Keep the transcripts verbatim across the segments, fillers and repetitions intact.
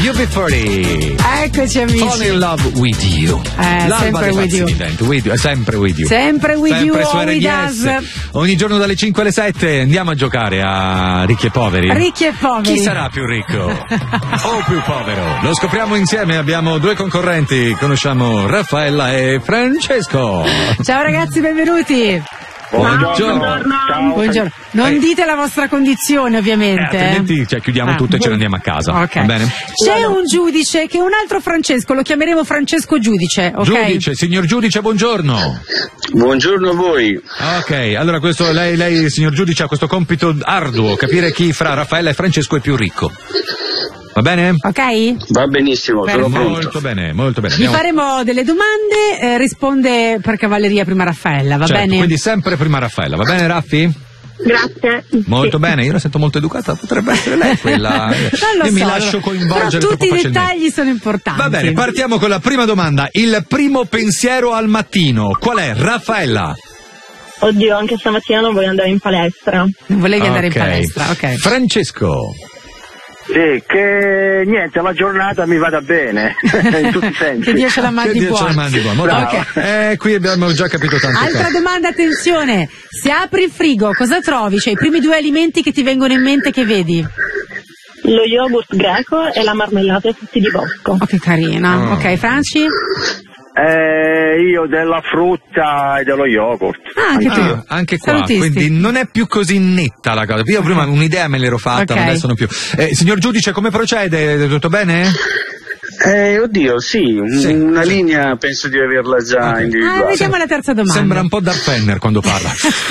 U B quaranta. Eccoci amici. Fall in love with you. Eh, sempre with you. Viventi, with you. Sempre with you. Sempre with sempre you, su with R D S. us. Ogni giorno dalle cinque alle sette andiamo a giocare a Ricchi e Poveri. Ricchi e poveri. Chi sarà più ricco o più povero? Lo scopriamo insieme, abbiamo due concorrenti, conosciamo Raffaella e Francesco. Ciao ragazzi, benvenuti. Buongiorno. Buongiorno. Buongiorno. Non Eh. dite la vostra condizione, ovviamente. Eh, altrimenti cioè, chiudiamo Ah, tutto e ce bu- ne andiamo a casa. Ok. Va bene? C'è un giudice che è un altro Francesco, lo chiameremo Francesco Giudice, ok? Giudice, signor giudice, buongiorno. Buongiorno a voi. Ok, allora questo, lei, lei, signor giudice, ha questo compito arduo, capire chi fra Raffaella e Francesco è più ricco. Va bene? Ok? Va benissimo, sono Perfetto. pronto. Molto bene, molto bene. Vi Andiamo- faremo delle domande, eh, risponde per cavalleria prima Raffaella, va Certo, bene? quindi sempre prima Raffaella, va bene Raffi? Grazie. Molto bene, io la sento molto educata, potrebbe essere lei quella. Non lo Io so, mi lascio però coinvolgere tutti troppo i facilmente. dettagli sono importanti. Va bene, partiamo con la prima domanda. Il primo pensiero al mattino, qual è? Raffaella. Oddio, anche stamattina non voglio andare in palestra. Non volevi andare in Ok. palestra, ok. Francesco. Sì, che niente, la giornata mi vada bene, in tutti i sensi. Che Dio ce la Che mandi Dio ce la buona. mandi buona. Molto Ok. bene. Eh, qui abbiamo già capito tante Altra cose. domanda, attenzione. Se apri il frigo, cosa trovi? Cioè i primi due alimenti che ti vengono in mente che vedi? Lo yogurt greco e la marmellata ai frutti di bosco. Oh, che carina. Oh. Ok, Franci? Eh, io della frutta e dello yogurt. Ah, anche tu. Ah, anche qua, Salutisti. quindi non è più così netta la cosa. Io prima un'idea me l'ero fatta, Ok. ma adesso non più. Eh, signor giudice, come procede? Tutto bene? Eh, oddio, sì, un- Sì, una sì. linea penso di averla già Ok. Ah, individuata. vediamo la terza domanda. Sembra un po' Darth Vader quando parla.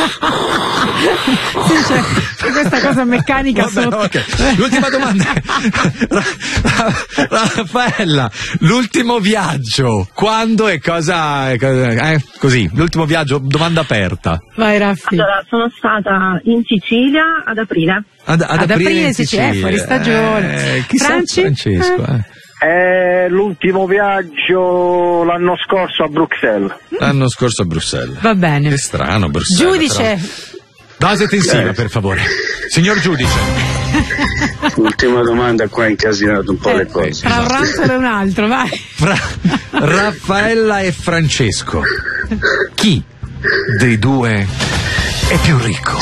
Sì, cioè, c'è questa cosa meccanica Va bene, sotto. ok. L'ultima domanda. Ra- Ra- Raffaella, l'ultimo viaggio, quando e cosa? Eh, così, l'ultimo viaggio, domanda aperta. Vai Raffi. Allora, sono stata in Sicilia ad aprile. Ad, ad, Ad aprile in Sicilia, Sicilia. fuori stagione. Eh, chissà Franci? Francesco, eh. Eh, l'ultimo viaggio l'anno scorso a Bruxelles. L'anno scorso a Bruxelles. Va bene. Che strano, Bruxelles. Giudice. però. Dose tensiva, Eh. per favore. Signor giudice. L'ultima domanda qua ha incasinato un po' le cose. Tra un ranzolo e un altro, vai. Fra Raffaella e Francesco, chi dei due è più ricco?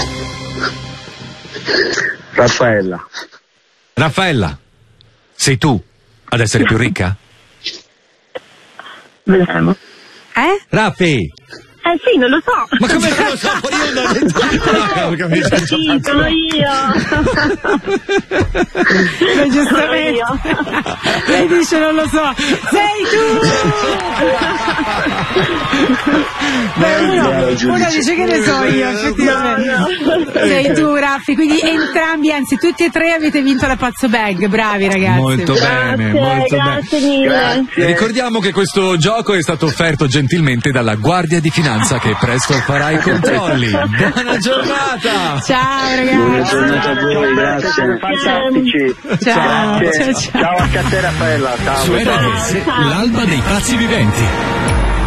Raffaella. Raffaella, sei tu ad essere più ricca? Vedremo. Eh? Raffi! Eh sì, non lo so. Ma come non lo so? Fuori onda! No, capisci? Sì, sono io. Beh, Sono giustamente. io. Lei dice non lo so. Sei tu! Beh, uno, Bravo, giudice. uno dice che ne so io, effettivamente. Sei tu, Raffi. Quindi entrambi, anzi tutti e tre avete vinto la Pazzo Bag. Bravi ragazzi. Molto bene, Grazie, molto grazie bene. mille. Grazie. E ricordiamo che questo gioco è stato offerto gentilmente dalla Guardia di Finanza che presto farà i controlli. Buona giornata! Ciao Buona ragazzi. giornata a voi, grazie. Siete fantastici. Ciao, Grazie. ciao, ciao. Ciao anche a te Raffaella. Ciao. Su R D S, l'alba dei pazzi viventi.